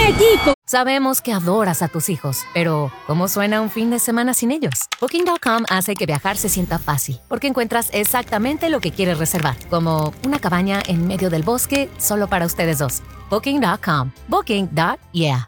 tipo! Sabemos que adoras a tus hijos, pero ¿cómo suena un fin de semana sin ellos? Booking.com hace que viajar se sienta fácil, porque encuentras exactamente lo que quieres reservar, como una cabaña en medio del bosque solo para ustedes dos. Booking.com. Booking.yeah.